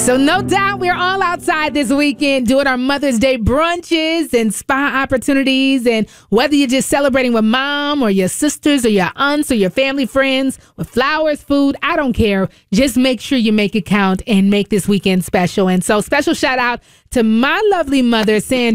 So no doubt we're all outside this weekend doing our Mother's Day brunches and spa opportunities. And whether you're just celebrating with mom or your sisters or your aunts or your family friends with flowers, food, I don't care. Just make sure you make it count and make this weekend special. And so special shout out to my lovely mother, Sandra.